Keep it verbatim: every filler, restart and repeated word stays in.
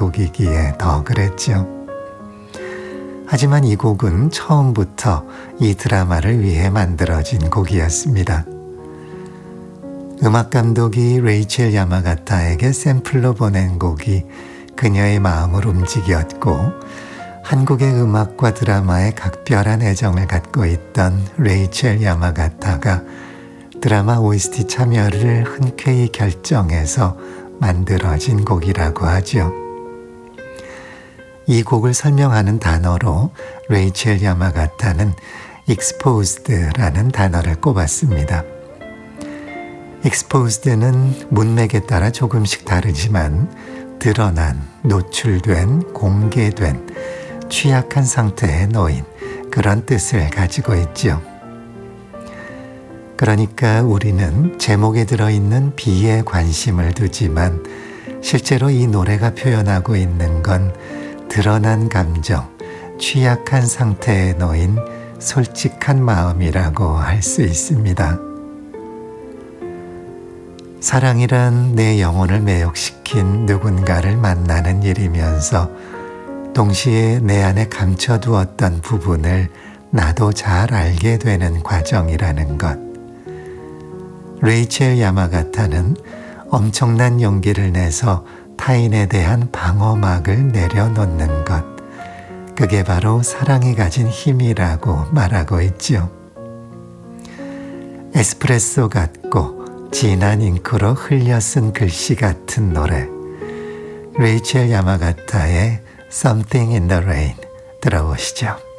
곡이기에 더 그랬죠. 하지만 이 곡은 처음부터 이 드라마를 위해 만들어진 곡이었습니다. 음악 감독이 레이첼 야마가타에게 샘플로 보낸 곡이 그녀의 마음을 움직였고 한국의 음악과 드라마에 각별한 애정을 갖고 있던 레이첼 야마가타가 드라마 오에스티 참여를 흔쾌히 결정해서 만들어진 곡이라고 하죠. 이 곡을 설명하는 단어로 레이첼 야마가타는 exposed라는 단어를 꼽았습니다. exposed는 문맥에 따라 조금씩 다르지만 드러난, 노출된, 공개된, 취약한 상태에 놓인 그런 뜻을 가지고 있죠. 그러니까 우리는 제목에 들어있는 비에 관심을 두지만 실제로 이 노래가 표현하고 있는 건 드러난 감정, 취약한 상태에 놓인 솔직한 마음이라고 할 수 있습니다. 사랑이란 내 영혼을 매혹시킨 누군가를 만나는 일이면서 동시에 내 안에 감춰두었던 부분을 나도 잘 알게 되는 과정이라는 것. 레이첼 야마가타는 엄청난 용기를 내서 타인에 대한 방어막을 내려놓는 것. 그게 바로 사랑이 가진 힘이라고 말하고 있죠. 에스프레소 같고 진한 잉크로 흘려 쓴 글씨 같은 노래. 레이첼 야마가타의 Something in the Rain 들어보시죠.